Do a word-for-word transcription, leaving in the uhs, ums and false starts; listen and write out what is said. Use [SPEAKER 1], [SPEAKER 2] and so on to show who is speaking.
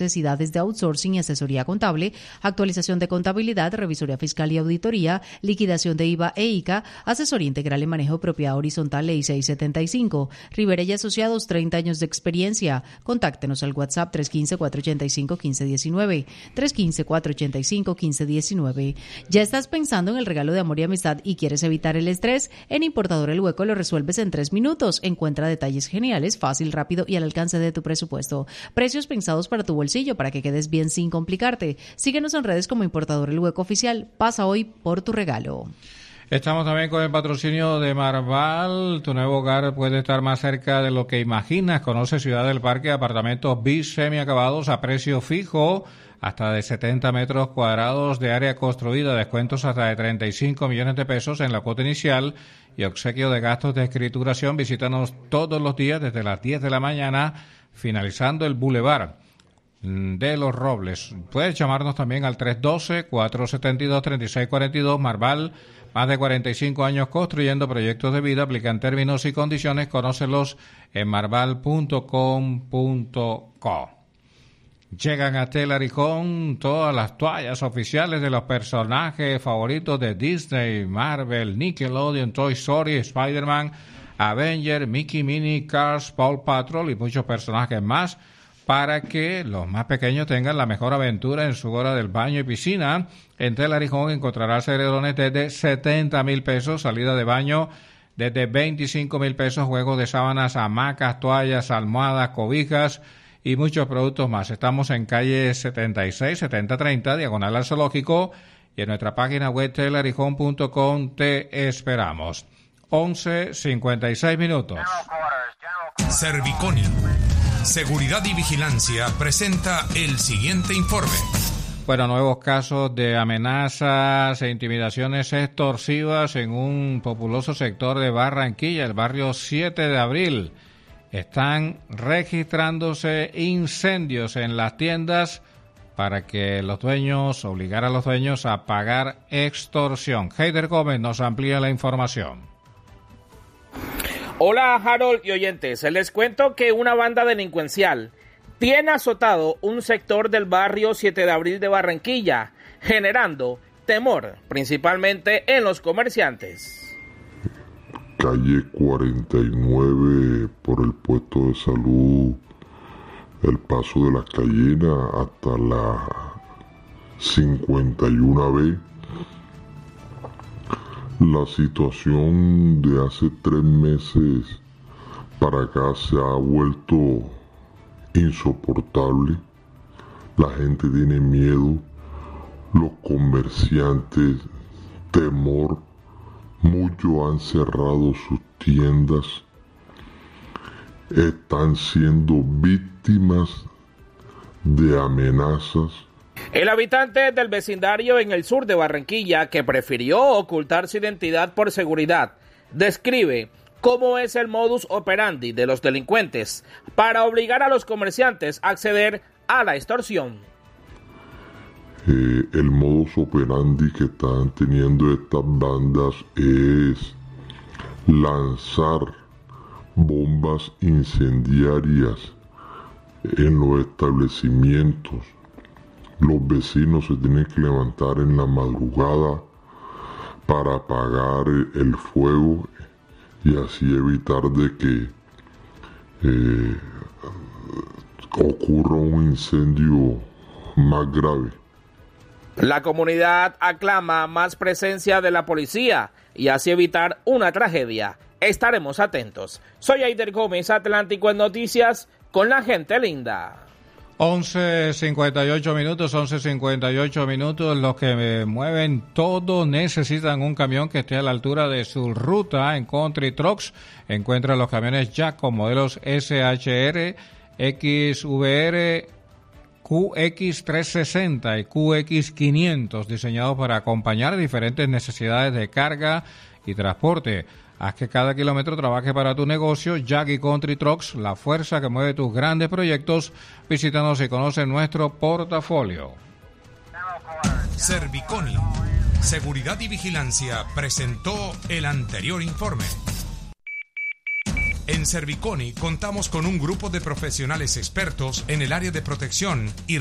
[SPEAKER 1] necesidades de outsourcing y asesoría contable, actualización de contabilidad, revisoría fiscal y auditoría, liquidación de I V A e I C A, asesoría integral en manejo de propiedad horizontal Ley seiscientos setenta y cinco. Rivera y Asociados, treinta años de experiencia. Contáctenos al WhatsApp tres uno cinco, cuatro ocho cinco, uno cinco uno nueve, tres uno cinco, cuatro ocho cinco, uno cinco uno nueve. ¿Ya estás pensando en el regalo de amor y amistad y quieres evitar el estrés? En Importador El Hueco lo resuelves en tres minutos. Encuentra detalles geniales, fácil, rápido y al alcance de tu presupuesto. Precios pensados para tu bolsillo para que quedes bien sin complicarte. Síguenos en redes como Importador El Hueco Oficial. Pasa hoy por tu regalo.
[SPEAKER 2] Estamos también con el patrocinio de Marval. Tu nuevo hogar puede estar más cerca de lo que imaginas. Conoce Ciudad del Parque, apartamentos bis semiacabados a precio fijo, hasta de setenta metros cuadrados de área construida, descuentos hasta de treinta y cinco millones de pesos en la cuota inicial y obsequio de gastos de escrituración. Visítanos todos los días desde las diez de la mañana, finalizando el Boulevard de los Robles. Puedes llamarnos también al tres uno dos, cuatro siete dos, tres seis cuatro dos. Marval, más de cuarenta y cinco años construyendo proyectos de vida. Aplican términos y condiciones. Conócelos en marval punto com punto co. Llegan a Telar y con todas las toallas oficiales de los personajes favoritos de Disney, Marvel, Nickelodeon, Toy Story, Spider-Man, Avenger, Mickey, Minnie, Cars, Paw Patrol y muchos personajes más, para que los más pequeños tengan la mejor aventura en su hora del baño y piscina. En Telar y Home encontrarás edredones desde setenta mil pesos, salida de baño desde veinticinco mil pesos, juegos de sábanas, hamacas, toallas, almohadas, cobijas y muchos productos más. Estamos en calle setenta y seis, setenta treinta, diagonal al Zoológico, y en nuestra página web telar y home punto com te esperamos. once cincuenta y seis minutos.
[SPEAKER 3] Serviconi, Seguridad y Vigilancia, presenta el siguiente informe.
[SPEAKER 2] Bueno, nuevos casos de amenazas e intimidaciones extorsivas en un populoso sector de Barranquilla, el barrio siete de abril. Están registrándose incendios en las tiendas para que los dueños, obligar a los dueños a pagar extorsión. Heider Gómez nos amplía la información.
[SPEAKER 4] Hola Harold y oyentes, les cuento que una banda delincuencial tiene azotado un sector del barrio siete de abril de Barranquilla, generando temor principalmente en los comerciantes.
[SPEAKER 5] Calle cuarenta y nueve por el puesto de salud, el paso de la Cayena hasta la cincuenta y uno B. La situación de hace tres meses para acá se ha vuelto insoportable. La gente tiene miedo, los comerciantes temor, muchos han cerrado sus tiendas, están siendo víctimas de amenazas.
[SPEAKER 4] El habitante del vecindario en el sur de Barranquilla, que prefirió ocultar su identidad por seguridad, describe cómo es el modus operandi de los delincuentes para obligar a los comerciantes a acceder a la extorsión.
[SPEAKER 5] Eh, el modus operandi que están teniendo estas bandas es lanzar bombas incendiarias en los establecimientos. Los vecinos se tienen que levantar en la madrugada para apagar el fuego y así evitar de que eh, ocurra un incendio más grave.
[SPEAKER 4] La comunidad aclama más presencia de la policía y así evitar una tragedia. Estaremos atentos. Soy Aider Gómez, Atlántico en Noticias, con la gente linda.
[SPEAKER 2] once cincuenta y ocho minutos, once cincuenta y ocho minutos. Los que mueven todo necesitan un camión que esté a la altura de su ruta. En Country Trucks encuentra los camiones Jack con modelos S H R, X V R, Q X trescientos sesenta y Q X quinientos, diseñados para acompañar diferentes necesidades de carga y transporte. Haz que cada kilómetro trabaje para tu negocio. Jack y Country Trucks, la fuerza que mueve tus grandes proyectos. Visítanos y conoce nuestro portafolio.
[SPEAKER 3] Serviconi, Seguridad y Vigilancia, presentó el anterior informe. En Serviconi contamos con un grupo de profesionales expertos en el área de protección y